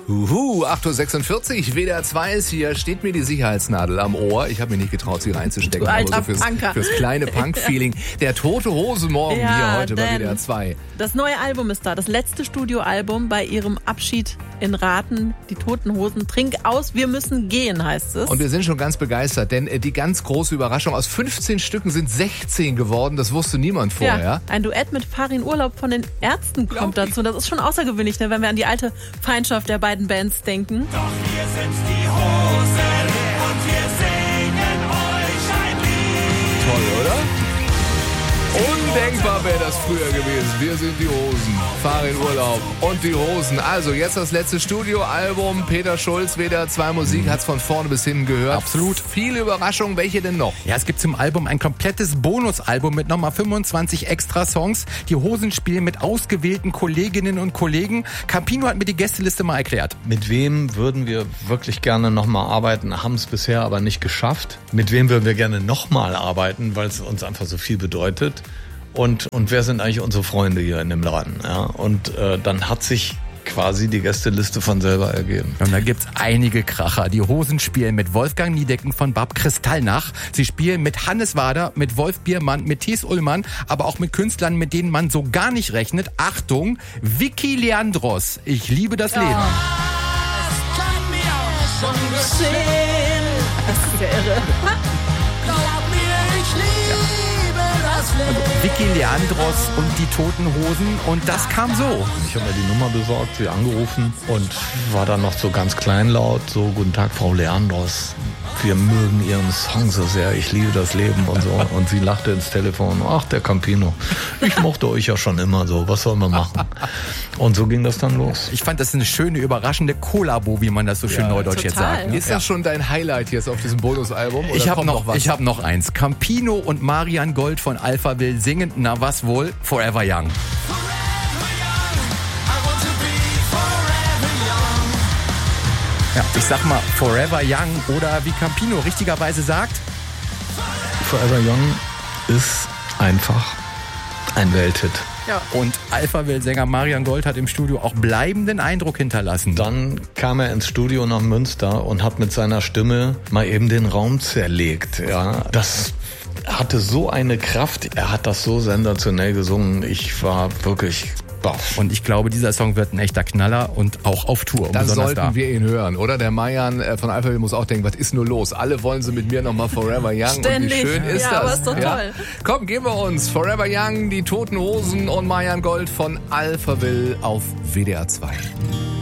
8.46 Uhr, WDR 2 ist hier, steht mir die Sicherheitsnadel am Ohr. Ich habe mir nicht getraut, sie reinzustecken. Du alter aber so Punker. fürs kleine Punk-Feeling. Der Tote Hose morgen hier heute bei WDR 2. Das neue Album ist da, das letzte Studioalbum bei ihrem Abschied in Raten. Die Toten Hosen, trink aus, wir müssen gehen, heißt es. Und wir sind schon ganz begeistert, denn die ganz große Überraschung, aus 15 Stücken sind 16 geworden, das wusste niemand vorher. Ja, ein Duett mit Farin Urlaub von den Ärzten kommt dazu. Das ist schon außergewöhnlich, ne, wenn wir an die alte Feindschaft der beiden Bands denken. Doch wir sind die Hosen und wir singen euch ein Lied. Toll, oder? Undenkbar wäre das früher gewesen. Wir sind die Hosen. Farin Urlaub und die Hosen. Also jetzt das letzte Studioalbum. Peter Schulz, WDR 2 Musik, hat's von vorne bis hinten gehört. Absolut. Viele Überraschungen. Welche denn noch? Ja, es gibt zum Album ein komplettes Bonusalbum mit nochmal 25 extra Songs. Die Hosen spielen mit ausgewählten Kolleginnen und Kollegen. Campino hat mir die Gästeliste mal erklärt. Mit wem würden wir wirklich gerne nochmal arbeiten, haben es bisher aber nicht geschafft. Mit wem würden wir gerne nochmal arbeiten, weil es uns einfach so viel bedeutet. Und wer sind eigentlich unsere Freunde hier in dem Laden? Ja? Und dann hat sich quasi die Gästeliste von selber ergeben. Und da gibt's einige Kracher. Die Hosen spielen mit Wolfgang Niedecken von Bab Kristallnach. Sie spielen mit Hannes Wader, mit Wolf Biermann, mit Thies Ullmann, aber auch mit Künstlern, mit denen man so gar nicht rechnet. Achtung, Vicky Leandros. Ich liebe das Leben. Das ist ja irre. Glaub mir, ich liebe das Leben. Vicky Leandros und die Toten Hosen. Und das kam so. Ich habe mir die Nummer besorgt, sie angerufen und war dann noch so ganz kleinlaut, so: Guten Tag, Frau Leandros. Wir mögen Ihren Song so sehr, ich liebe das Leben und so. Und sie lachte ins Telefon: Ach, der Campino, ich mochte euch ja schon immer so, was sollen wir machen? Und so ging das dann los. Ich fand das eine schöne, überraschende Kollabo, wie man das so schön neudeutsch jetzt total. sagt. Ne? Ist das schon dein Highlight jetzt auf diesem Bonusalbum? Oder Ich habe kommt noch, was? hab noch eins. Campino und Marian Gold von Alphaville singen, na was wohl, Forever Young. Ja, ich sag mal Forever Young oder wie Campino richtigerweise sagt. Forever Young ist einfach ein Welthit. Ja. Und Alphaville-Sänger Marian Gold hat im Studio auch bleibenden Eindruck hinterlassen. Dann kam er ins Studio nach Münster und hat mit seiner Stimme mal eben den Raum zerlegt. Ja, das hatte so eine Kraft. Er hat das so sensationell gesungen. Ich war wirklich baff. Und ich glaube, dieser Song wird ein echter Knaller und auch auf Tour. Dann besonders sollten da. wir ihn hören, oder? Der Marian von Alphaville muss auch denken, was ist nur los? Alle wollen sie mit mir nochmal Forever Young. Ständig. Und wie schön ist Ja, das? aber ist doch toll. Komm, geben wir uns. Forever Young, die Toten Hosen und Marian Gold von Alphaville auf WDR 2.